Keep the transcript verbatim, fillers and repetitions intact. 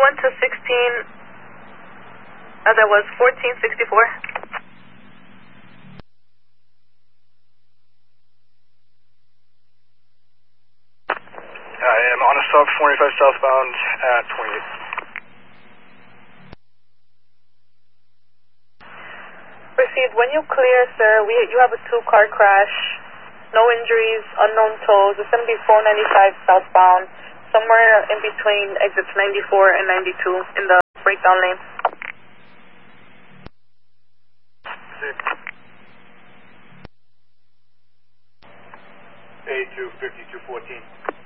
one to sixteen, uh, that was fourteen sixty-four. I am on a sub forty-five southbound at twenty-eight. Received. When you clear, sir, we you have a two-car crash. No injuries, unknown tolls. It's going to be four ninety-five southbound, somewhere in between exits ninety-four and ninety-two in the breakdown lane. A two fifty-two fourteen.